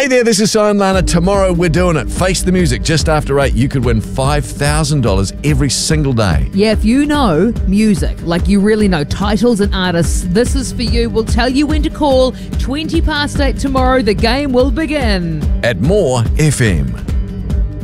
there, this is Sion Lana. Tomorrow we're doing it. Face the Music just after 8. You could win $5,000 every single day. Yeah, if you know music, like you really know titles and artists, this is for you. We'll tell you when to call. 20 past 8 tomorrow, the game will begin. At More FM.